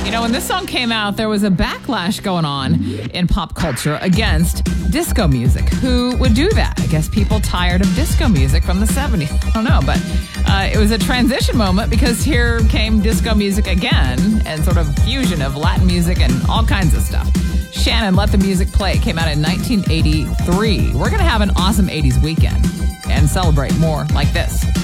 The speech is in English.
When this song came out, there was a backlash going on in pop culture against disco music. Who would do that? I guess people tired of disco music from the 70s. I don't know, but it was a transition moment because here came disco music again and sort of fusion of Latin music and all kinds of stuff. Shannon, Let the Music Play, came out in 1983. We're going to have an awesome 80s weekend and celebrate more like this.